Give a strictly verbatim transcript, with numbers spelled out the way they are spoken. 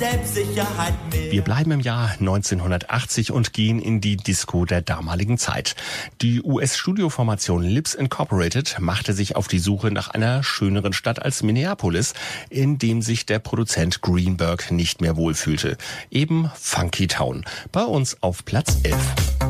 Selbstsicherheit mehr. Wir bleiben im Jahr neunzehnhundertachtzig und gehen in die Disco der damaligen Zeit. Die U S-Studioformation Lips Incorporated machte sich auf die Suche nach einer schöneren Stadt als Minneapolis, in dem sich der Produzent Greenberg nicht mehr wohlfühlte. Eben Funky Town. Bei uns auf Platz elf.